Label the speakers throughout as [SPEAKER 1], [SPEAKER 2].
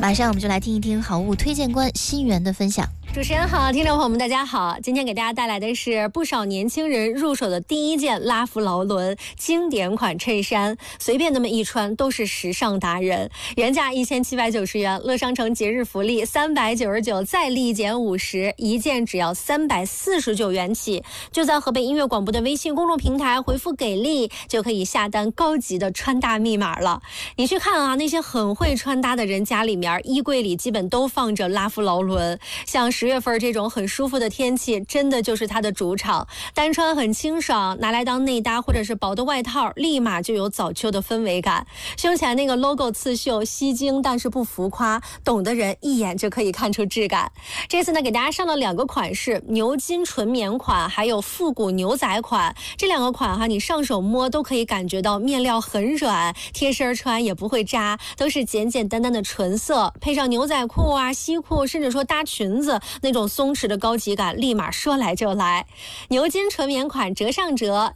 [SPEAKER 1] 马上我们就来听一听好物推荐官新源的分享。
[SPEAKER 2] 主持人好，听众朋友们大家好，今天给大家带来的是不少年轻人入手的第一件拉夫劳伦经典款衬衫，随便那么一穿都是时尚达人。原价1790元，乐商城节日福利399再立减50，一件只要349元起。就在河北音乐广播的微信公众平台回复给力，就可以下单高级的穿搭密码了。你去看啊，那些很会穿搭的人家里面衣柜里基本都放着拉夫劳伦，像10月份这种很舒服的天气，真的就是它的主场。单穿很清爽，拿来当内搭或者是薄的外套，立马就有早秋的氛围感。胸前那个 logo 刺绣吸睛，但是不浮夸，懂的人一眼就可以看出质感。这次呢，给大家上了2个款式，牛筋纯棉款，还有复古牛仔款。这2个款哈，你上手摸都可以感觉到面料很软，贴身穿也不会扎，都是简简单单的纯色，配上牛仔裤啊、西裤，甚至说搭裙子，那种松弛的高级感立马说来就来。牛筋纯棉款折上折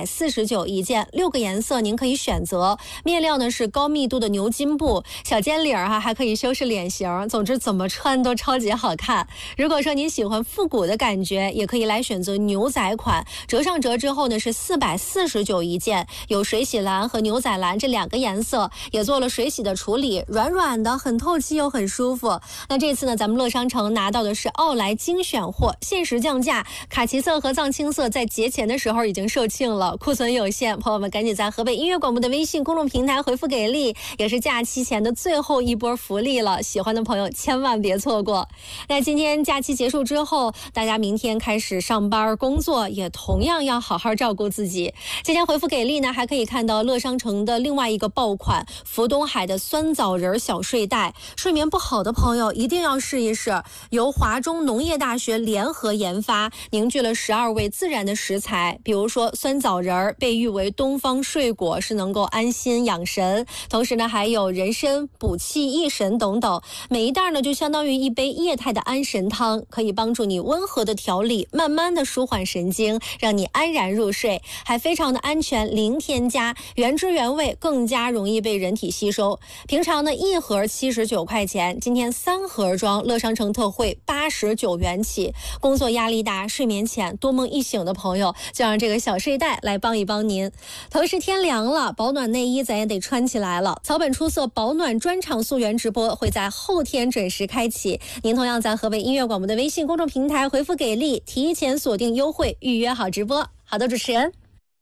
[SPEAKER 2] 349一件，6个颜色您可以选择。面料呢是高密度的牛筋布，小尖领哈还可以修饰脸型，总之怎么穿都超级好看。如果说您喜欢复古的感觉，也可以来选择牛仔款，折上折之后呢是449一件，有水洗蓝和牛仔蓝这2个颜色，也做了水洗的处理，软软的，很透气又很舒服。那这次呢，咱们乐商城拿到的是奥莱精选货，限时降价，卡其色和藏青色在节前的时候已经售罄了，库存有限，朋友们赶紧在河北音乐广播的微信公众平台回复给力，也是假期前的最后一波福利了，喜欢的朋友千万别错过。那今天假期结束之后，大家明天开始上班工作，也同样要好好照顾自己。今天回复给力呢，还可以看到乐商城的另外一个爆款福东海的酸枣仁小睡袋，睡眠不好的朋友一定要试一试，由华中农业大学联合研发，凝聚了12味自然的食材，比如说酸枣仁被誉为东方睡果，是能够安心养神，同时呢还有人参补气益神等等，每一袋呢就相当于一杯液态的安神汤，可以帮助你温和的调理，慢慢的舒缓神经，让你安然入睡，还非常的安全，零添加，原汁原味，更加容易被人体吸收。平常呢1盒79块钱，今天3盒装，乐商城特惠89元起。工作压力大、睡眠浅、多梦一醒的朋友，就让这个小睡袋来帮一帮您。同时天凉了，保暖内衣咱也得穿起来了。草本出色保暖专场溯源直播会在后天准时开启，您同样在河北音乐广播的微信公众平台回复给力，提前锁定优惠，预约好直播。好的，主持人。